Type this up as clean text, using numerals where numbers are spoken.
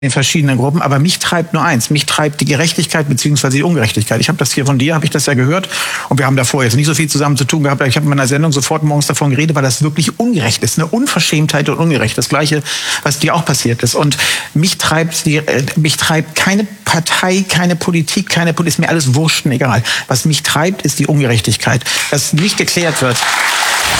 in verschiedenen Gruppen, aber mich treibt nur eins, mich treibt die Gerechtigkeit bzw. die Ungerechtigkeit. Ich habe das hier von dir, habe ich das ja gehört und wir haben davor jetzt nicht so viel zusammen zu tun gehabt, aber ich habe in meiner Sendung sofort morgens davon geredet, weil das wirklich ungerecht ist, eine Unverschämtheit und ungerecht, das Gleiche, was dir auch passiert ist. Und mich treibt keine Partei, keine Politik, ist mir alles wurscht, egal. Was mich treibt, ist die Ungerechtigkeit, dass nicht geklärt wird.